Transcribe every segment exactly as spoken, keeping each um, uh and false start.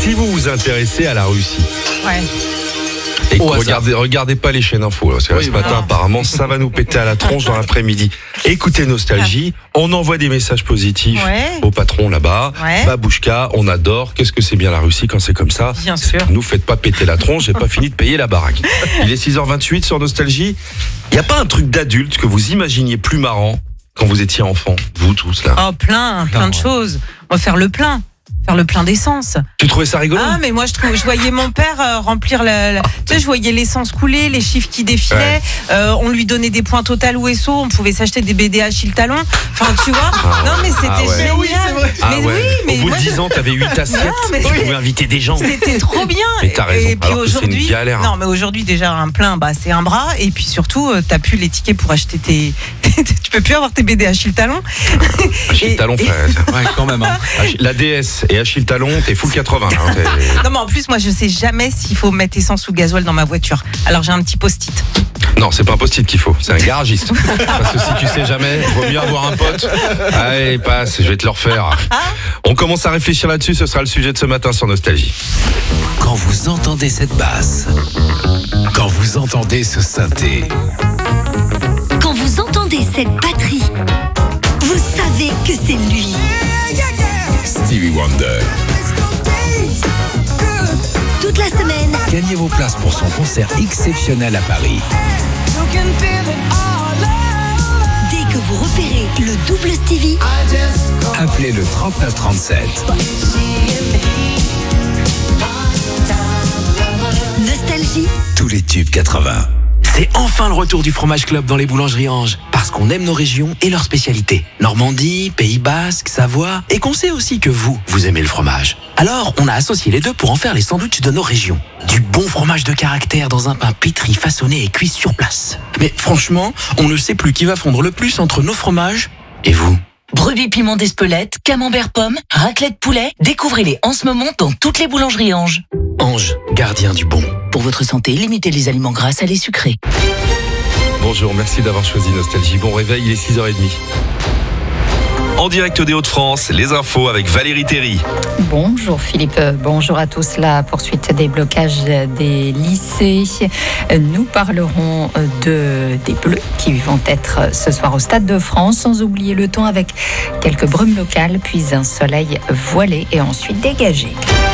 si vous vous intéressez à la Russie, Ouais. et que Oh, regardez, regardez pas les chaînes info, parce que là, Oui, ce bah matin, non. apparemment, ça va nous péter à la tronche dans l'après-midi. Écoutez Nostalgie, on envoie des messages positifs Ouais. au patron là-bas. Ouais. Babouchka, on adore. Qu'est-ce que c'est bien la Russie quand c'est comme ça? Bien sûr. Nous faites pas péter la tronche, j'ai pas fini de payer la baraque. Il est six heures vingt-huit sur Nostalgie. Il y a pas un truc d'adulte que vous imaginiez plus marrant quand vous étiez enfant, vous tous là? Oh, plein, plein de choses. On va faire le plein. Faire le plein d'essence. Tu trouvais ça rigolo? Ah, mais moi, je trouve, je voyais mon père euh, remplir la, la- tu sais, je voyais l'essence couler, les chiffres qui défilaient. Ouais. Euh, on lui donnait des points Total ou S O. On pouvait s'acheter des B D H le talon. Enfin, tu vois. Ah non, mais c'était Ah ouais. génial. Mais oui, c'est vrai. Ah mais ouais. oui, mais Au bout de moi, dix ans, t'avais huit assiettes. mais tu oui. pouvais inviter des gens. c'était trop bien. Mais t'as raison. Et puis Alors que c'est une aujourd'hui, galère. non, mais aujourd'hui déjà un plein, bah c'est un bras. Et puis surtout, euh, t'as plus les tickets pour acheter tes, tu peux plus avoir tes B D H le talon. Achille Et- Talon, et- frère. Ouais, quand même. Hein. Ach- La D S et Achille Talon, t'es full quatre-vingts. Hein, t'es- Non, mais en plus, moi, je sais jamais s'il faut mettre essence ou gasoil dans ma voiture. Alors j'ai un petit post-it. Non, c'est pas un post-it qu'il faut, c'est un garagiste. Parce que si tu sais jamais, vaut mieux avoir un pote. Allez, passe, je vais te le refaire. On commence à réfléchir là-dessus, ce sera le sujet de ce matin sur Nostalgie. Quand vous entendez cette basse, quand vous entendez ce synthé, Quand vous entendez cette batterie, vous savez que c'est lui. Stevie Wonder. Toute la semaine, Gagnez vos places pour son concert exceptionnel à Paris. dès que vous repérez le double Stevie, Appelez le trente-neuf trente-sept. Nostalgie, Tous les tubes quatre-vingts. C'est enfin le retour du fromage club dans les boulangeries Ange. Parce qu'on aime nos régions et leurs spécialités. Normandie, Pays Basque, Savoie. Et qu'on sait aussi que vous, vous aimez le fromage. Alors, on a associé les deux pour en faire les sandwichs de nos régions. Du bon fromage de caractère dans un pain pétri, façonné et cuit sur place. Mais franchement, on ne sait plus qui va fondre le plus entre nos fromages et vous. Brebis piment d'Espelette, camembert pomme, raclette poulet, découvrez-les en ce moment dans toutes les boulangeries Ange. Ange, gardien du bon. Pour votre santé, limitez les aliments gras, salés, sucrés. Bonjour, merci d'avoir choisi Nostalgie. Bon réveil, il est six heures trente. En direct des Hauts-de-France, les infos avec Valérie Théry. Bonjour Philippe, bonjour à tous. La poursuite des blocages des lycées. Nous parlerons de, des Bleus qui vont être ce soir au Stade de France, sans oublier le temps avec quelques brumes locales, puis un soleil voilé et ensuite dégagé.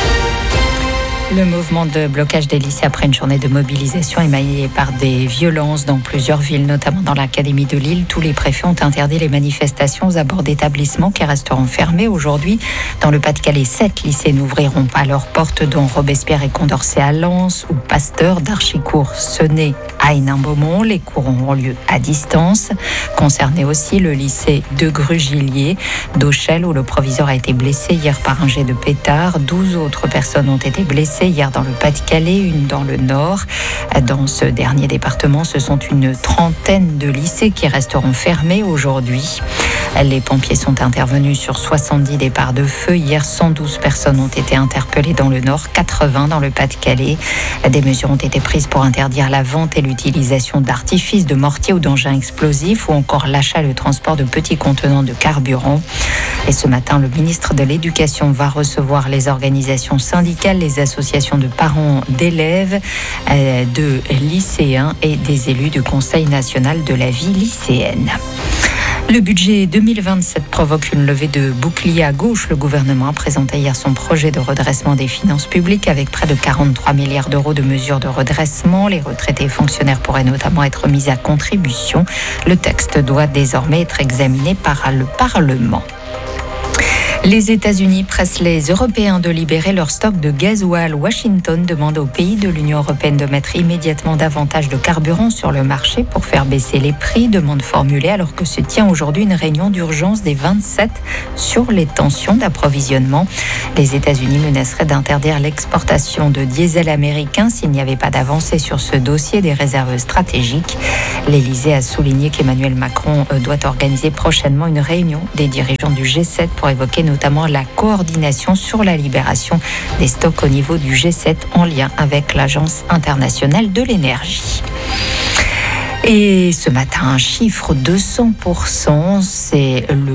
Le mouvement de blocage des lycées après une journée de mobilisation émaillée par des violences dans plusieurs villes, notamment dans l'académie de Lille. Tous les préfets ont interdit les manifestations aux abords d'établissements qui resteront fermés aujourd'hui. Dans le Pas-de-Calais, sept lycées n'ouvriront pas leurs portes, dont Robespierre et Condorcet à Lens ou Pasteur d'Archicourt, Cenay à Hénin-Beaumont. Les cours auront lieu à distance. Concerné aussi le lycée de Grugillier d'Auchel, où le proviseur a été blessé hier par un jet de pétard. douze autres personnes ont été blessées hier dans le Pas-de-Calais, une dans le Nord. Dans ce dernier département, ce sont une trentaine de lycées qui resteront fermés aujourd'hui. Les pompiers sont intervenus sur soixante-dix départs de feu. Hier, cent douze personnes ont été interpellées dans le Nord, quatre-vingts dans le Pas-de-Calais. Des mesures ont été prises pour interdire la vente et l'utilisation d'artifices, de mortiers ou d'engins explosifs, ou encore l'achat et le transport de petits contenants de carburant. Et ce matin, le ministre de l'Éducation va recevoir les organisations syndicales, les associations de parents d'élèves, euh, de lycéens et des élus du Conseil national de la vie lycéenne. Le budget deux mille vingt-sept provoque une levée de boucliers à gauche. Le gouvernement a présenté hier son projet de redressement des finances publiques avec près de quarante-trois milliards d'euros de mesures de redressement. Les retraités et fonctionnaires pourraient notamment être mis à contribution. Le texte doit désormais être examiné par le Parlement. Les États-Unis pressent les Européens de libérer leur stock de gasoil. Washington demande aux pays de l'Union européenne de mettre immédiatement davantage de carburant sur le marché pour faire baisser les prix. Demande formulée alors que se tient aujourd'hui une réunion d'urgence des vingt-sept sur les tensions d'approvisionnement. Les États-Unis menaceraient d'interdire l'exportation de diesel américain s'il n'y avait pas d'avancée sur ce dossier des réserves stratégiques. L'Élysée a souligné qu'Emmanuel Macron doit organiser prochainement une réunion des dirigeants du G sept pour évoquer notamment la coordination sur la libération des stocks au niveau du G sept en lien avec l'Agence internationale de l'énergie. Et ce matin, un chiffre de cent pour cent, c'est le boom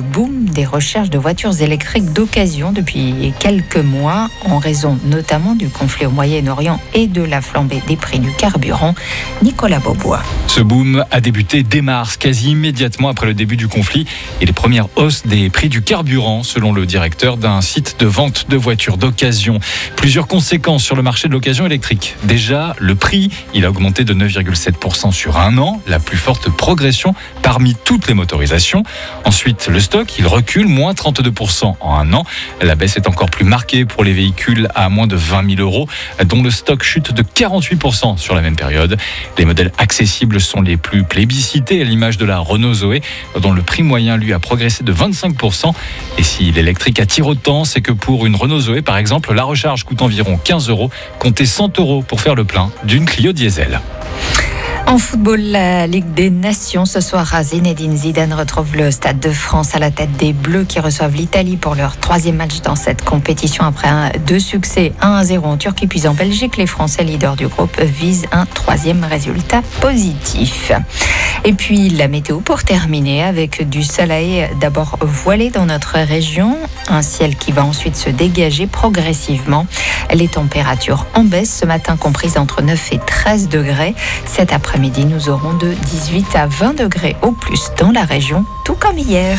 débute des recherches de voitures électriques d'occasion depuis quelques mois en raison notamment du conflit au Moyen-Orient et de la flambée des prix du carburant. Nicolas Beaubois. Ce boom a débuté dès mars, quasi immédiatement après le début du conflit et les premières hausses des prix du carburant, selon le directeur d'un site de vente de voitures d'occasion. Plusieurs conséquences sur le marché de l'occasion électrique. Déjà, le prix, il a augmenté de neuf virgule sept pour cent sur un an, la plus forte progression parmi toutes les motorisations. Ensuite, le stock, il recule, moins trente-deux pour cent en un an. La baisse est encore plus marquée pour les véhicules à moins de vingt mille euros, dont le stock chute de quarante-huit pour cent sur la même période. Les modèles accessibles sont les plus plébiscités, à l'image de la Renault Zoé, dont le prix moyen, lui, a progressé de vingt-cinq pour cent. Et si l'électrique attire autant, c'est que pour une Renault Zoé, par exemple, la recharge coûte environ quinze euros, comptez cent euros pour faire le plein d'une Clio diesel. En football, la Ligue des Nations, ce soir, Zinedine Zidane retrouve le Stade de France à la tête des Bleus qui reçoivent l'Italie pour leur troisième match dans cette compétition après un, deux succès, un à zéro en Turquie puis en Belgique. Les Français, leaders du groupe, visent un troisième résultat positif. Et puis la météo pour terminer avec du soleil d'abord voilé dans notre région, un ciel qui va ensuite se dégager progressivement. Les températures en baisse ce matin comprises entre neuf et treize degrés. Cet après-midi, nous aurons de dix-huit à vingt degrés au plus dans la région, tout comme hier.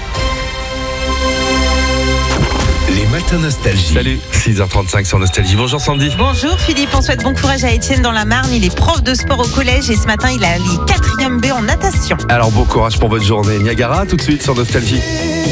Les matins nostalgie. Salut, six heures trente-cinq sur Nostalgie. Bonjour Sandy. Bonjour Philippe, on souhaite bon courage à Étienne dans la Marne. Il est prof de sport au collège et ce matin, il a les quatrième B en natation. Alors bon courage pour votre journée. Niagara, tout de suite sur Nostalgie.